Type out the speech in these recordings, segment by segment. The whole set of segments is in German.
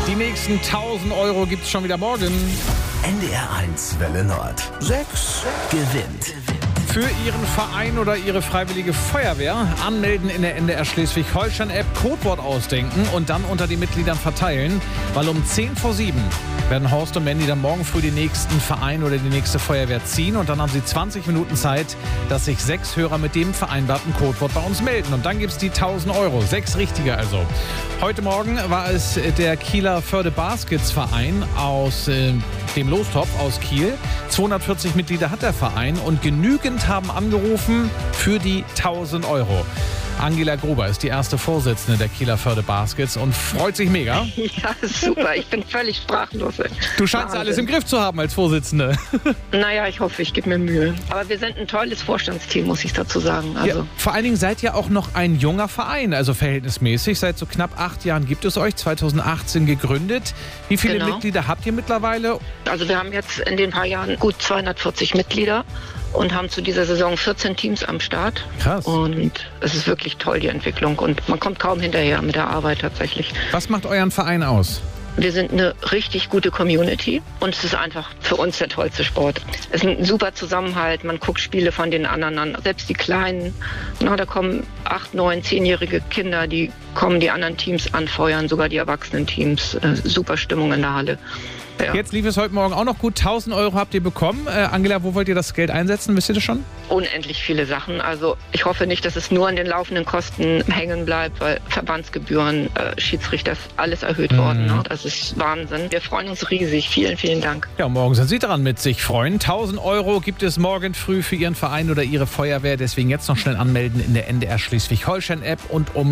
Die nächsten 1000 Euro gibt's schon wieder morgen. NDR 1 Welle Nord. 6 gewinnt. Für Ihren Verein oder Ihre freiwillige Feuerwehr anmelden in der NDR Schleswig-Holstein-App, Codewort ausdenken und dann unter den Mitgliedern verteilen. Weil um 6:50 werden Horst und Mandy dann morgen früh den nächsten Verein oder die nächste Feuerwehr ziehen. Und dann haben Sie 20 Minuten Zeit, dass sich 6 Hörer mit dem vereinbarten Codewort bei uns melden. Und dann gibt es die 1000 Euro. 6 richtige also. Heute Morgen war es der Kieler Förde Baskets Verein aus dem Lostopf aus Kiel. 240 Mitglieder hat der Verein und genügend haben angerufen für die 1000 Euro. Angela Gruber ist die erste Vorsitzende der Kieler Förde Baskets und freut sich mega. Ja, super. Ich bin völlig sprachlos. Du scheinst alles im Griff zu haben als Vorsitzende. Naja, ich hoffe, ich gebe mir Mühe. Aber wir sind ein tolles Vorstandsteam, muss ich dazu sagen. Also. Ja, vor allen Dingen seid ihr auch noch ein junger Verein, also verhältnismäßig. Seit so knapp 8 Jahren gibt es euch, 2018 gegründet. Wie viele Mitglieder habt ihr mittlerweile? Also wir haben jetzt in den paar Jahren gut 240 Mitglieder. Und haben zu dieser Saison 14 Teams am Start. Krass. Und es ist wirklich toll, die Entwicklung. Und man kommt kaum hinterher mit der Arbeit tatsächlich. Was macht euren Verein aus? Wir sind eine richtig gute Community und es ist einfach für uns der tollste Sport. Es ist ein super Zusammenhalt, man guckt Spiele von den anderen an. Selbst die Kleinen, da kommen 8-, 9-, 10-jährige Kinder, die kommen die anderen Teams anfeuern, sogar die Erwachsenen-Teams. Super Stimmung in der Halle. Ja. Jetzt lief es heute Morgen auch noch gut. 1000 Euro habt ihr bekommen. Angela, wo wollt ihr das Geld einsetzen? Wisst ihr das schon? Unendlich viele Sachen. Also ich hoffe nicht, dass es nur an den laufenden Kosten hängen bleibt, weil Verbandsgebühren, Schiedsrichter, ist alles erhöht worden. Ne? Das ist Wahnsinn. Wir freuen uns riesig. Vielen, vielen Dank. Ja, morgen sind Sie dran mit sich freuen. 1000 Euro gibt es morgen früh für Ihren Verein oder Ihre Feuerwehr. Deswegen jetzt noch schnell anmelden in der NDR Schleswig-Holstein-App. Und um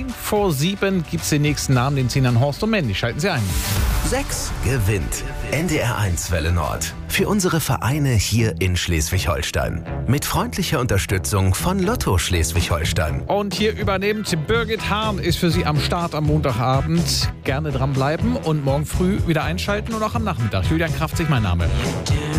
6:50 gibt es den nächsten Namen, den ziehen dann Horst und Mandy. Schalten Sie ein. 6 gewinnt. NDR 1 Welle Nord. Für unsere Vereine hier in Schleswig-Holstein. Mit freundlicher Unterstützung von Lotto Schleswig-Holstein. Und hier übernimmt Birgit Hahn, ist für Sie am Start am Montagabend. Gerne dranbleiben und morgen früh wieder einschalten und auch am Nachmittag. Julian Kraftzig, mein Name.